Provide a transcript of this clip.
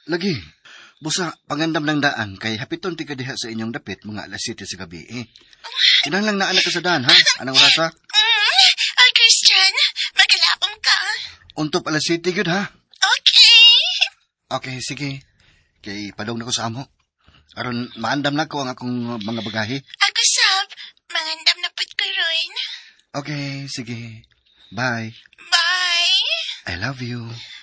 Lagi. Busa, pangandam ng daan, kay hapiton ti kadiha sa inyong dapit mga alas 7 sa gabi eh. Kinahanglang na anak ka sa daan, ha? Anong oras ha? Ay, Christian, magalaom ka. Untop alas 7 yun, ha? Okay. Okay, sige. Kay padong na ko sa amo. Aron maandam na ko ang akong mga bagahe. Ako sab, mangandam na pat ko ron. Okay, sige. Bye. Bye. I love you.